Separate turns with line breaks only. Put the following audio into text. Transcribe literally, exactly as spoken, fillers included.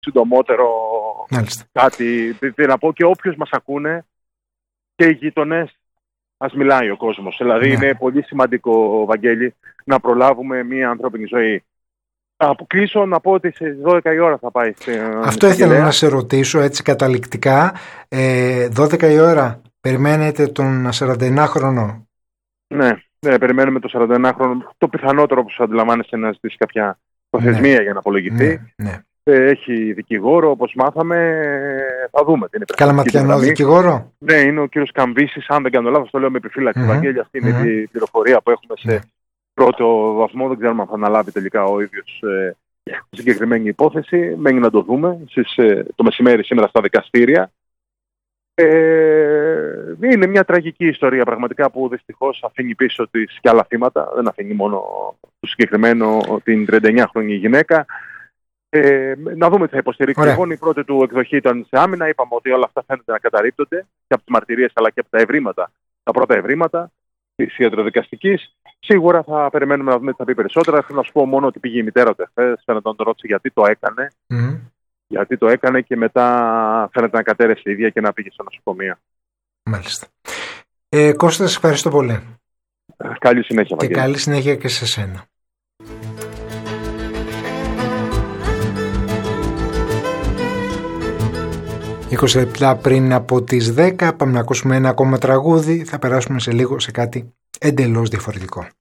συντομότερο.
Μάλιστα.
Κάτι. Τι να πω, και όποιος μας ακούνε και οι γείτονες, ας μιλάει ο κόσμος. Δηλαδή ναι. είναι πολύ σημαντικό, Βαγγέλη, να προλάβουμε μία ανθρώπινη ζωή. Από κλείσω να πω ότι στις δώδεκα η ώρα θα πάει.
Αυτό ήθελα να σε ρωτήσω έτσι καταληκτικά. Ε, δώδεκα η ώρα περιμένετε τον σαρανταεννάχρονο?
Ναι, ναι, περιμένουμε τον σαρανταεννάχρονο. Το πιθανότερο, όπως αντιλαμβάνεσαι, να ζητήσει κάποια προθεσμία ναι. για να απολογηθεί.
Ναι, ναι.
Έχει δικηγόρο, όπως μάθαμε. Θα δούμε.
Καλαματιανό δικηγόρο.
Ναι, είναι ο κύριος Καμβίσης. Αν δεν κάνω λάθος, το λέω με επιφύλαξη. Mm-hmm. Βαγγέλη, αυτή είναι mm-hmm. η πληροφορία που έχουμε σε mm-hmm. πρώτο βαθμό. Δεν ξέρουμε αν θα αναλάβει τελικά ο ίδιος ε, συγκεκριμένη υπόθεση. Μένει να το δούμε στις, ε, το μεσημέρι σήμερα στα δικαστήρια. Ε, είναι μια τραγική ιστορία πραγματικά που δυστυχώς αφήνει πίσω της και άλλα θύματα. Δεν αφήνει μόνο το συγκεκριμένο την τριανταεννιάχρονη γυναίκα. Ε, να δούμε τι θα υποστηρίξει. Λοιπόν, η πρώτη του εκδοχή ήταν σε άμυνα. Είπαμε ότι όλα αυτά φαίνεται να καταρρίπτονται και από τις μαρτυρίες αλλά και από τα ευρήματα, τα πρώτα ευρήματα της ιατροδικαστικής. Σίγουρα θα περιμένουμε να δούμε τι θα πει περισσότερα. Θέλω να σου πω μόνο ότι πήγε η μητέρα του εχθές. Φαίνεται να τον ρώτησε γιατί το έκανε. Mm. Γιατί το έκανε και μετά φαίνεται να κατέρευσε η ίδια και να πήγε στο νοσοκομείο.
Μάλιστα. Ε, Κώστα, σε ευχαριστώ πολύ.
Ε, καλή συνέχεια,
Και καλή συνέχεια και σε σένα. είκοσι λεπτά πριν από τις δέκα πάμε να ακούσουμε ένα ακόμα τραγούδι. Θα περάσουμε σε λίγο σε κάτι εντελώς διαφορετικό.